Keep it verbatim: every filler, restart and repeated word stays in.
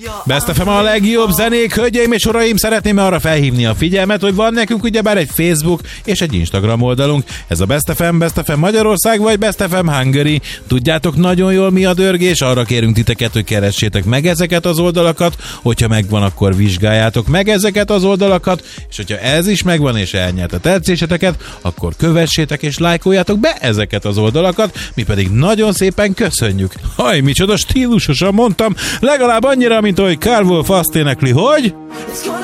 Best ef em a legjobb zenék, hölgyeim és uraim, szeretném arra felhívni a figyelmet, hogy van nekünk ugyebár egy Facebook és egy Instagram oldalunk. Ez a Best ef em, Best ef em Magyarország vagy Best ef em Hungary. Tudjátok nagyon jól mi a dörgés, arra kérünk titeket, hogy keressétek meg ezeket az oldalakat, hogyha megvan, akkor vizsgáljátok meg ezeket az oldalakat, és hogyha ez is megvan és elnyert a tetszéseteket, akkor kövessétek és lájkoljátok be ezeket az oldalakat, mi pedig nagyon szépen köszönjük. Haj, micsoda stílusosan mondtam, legalább annyira, mint ahogy Karl Wolf azt énekli, hogy...